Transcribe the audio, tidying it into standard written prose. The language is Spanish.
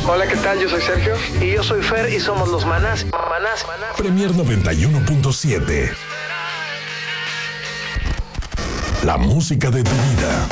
Hola, ¿qué tal? Yo soy Sergio. Y yo soy Fer y somos los Manás. Premier 91.7. La música de tu vida.